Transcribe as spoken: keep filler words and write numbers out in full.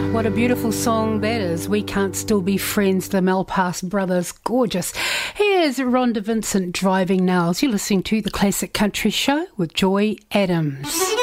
What a beautiful song that is. We Can't Still Be Friends, the Malpass Brothers. Gorgeous. Here's Rhonda Vincent, Driving Nails. You're listening to The Classic Country Show with Joy Adams.